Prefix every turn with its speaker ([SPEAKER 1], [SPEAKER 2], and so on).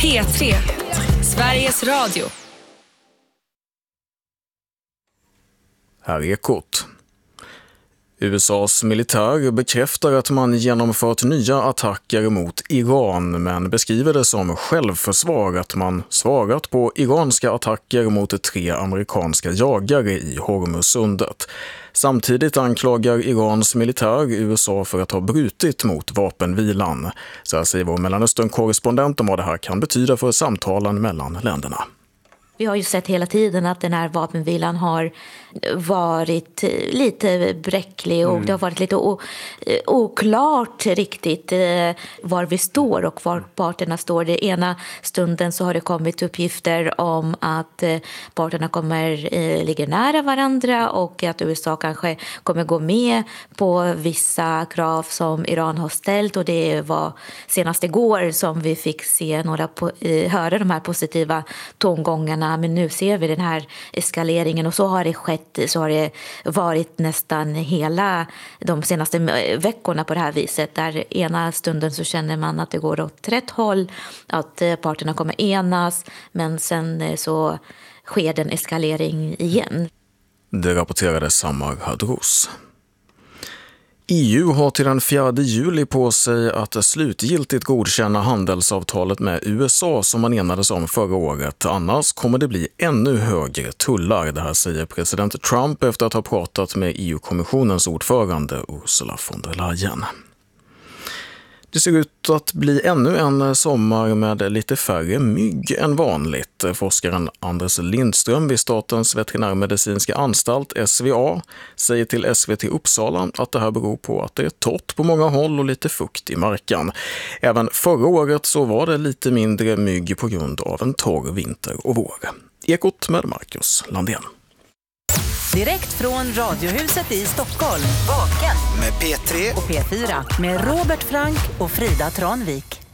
[SPEAKER 1] P3, Sveriges Radio.
[SPEAKER 2] Här är Ekot. USAs militär bekräftar att man genomfört nya attacker mot Iran, men beskriver det som självförsvar att man svarat på iranska attacker mot 3 amerikanska jagare i Hormuzsundet. Samtidigt anklagar Irans militär USA för att ha brutit mot vapenvilan. Så här säger vår Mellanöstern-korrespondent om vad det här kan betyda för samtalen mellan länderna.
[SPEAKER 3] Vi har ju sett hela tiden att den här vapenvilan har varit lite bräcklig och det har varit lite oklart riktigt var vi står och var parterna står. Det ena stunden så har det kommit uppgifter om att parterna ligger nära varandra och att USA kanske kommer gå med på vissa krav som Iran har ställt, och det var senast igår som vi fick höra de här positiva tongångarna. Men nu ser vi den här eskaleringen, och så har det varit nästan hela de senaste veckorna på det här viset. Där ena stunden så känner man att det går åt rätt håll, att parterna kommer enas, men sen så sker den eskalering igen.
[SPEAKER 2] Det rapporterade Samar Hadros. EU har till den 4 juli på sig att slutgiltigt godkänna handelsavtalet med USA som man enades om förra året. Annars kommer det bli ännu högre tullar. Det här säger president Trump efter att ha pratat med EU-kommissionens ordförande Ursula von der Leyen. Det ser ut att bli ännu en sommar med lite färre mygg än vanligt. Forskaren Anders Lindström vid Statens veterinärmedicinska anstalt, SVA, säger till SVT Uppsala att det här beror på att det är torrt på många håll och lite fukt i marken. Även förra året så var det lite mindre mygg på grund av en torr vinter och vår. Ekot med Marcus Landén.
[SPEAKER 4] Direkt från Radiohuset i Stockholm. Vaken
[SPEAKER 5] med P3
[SPEAKER 4] och P4 med Robert Frank och Frida Tranvik.